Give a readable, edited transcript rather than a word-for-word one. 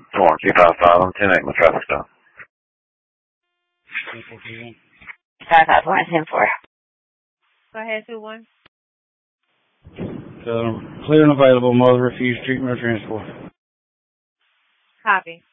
255, I'm 10-8 my traffic stop. 55110-4. Go ahead, 2-1. Clear and available, mother refused treatment or transport. Copy.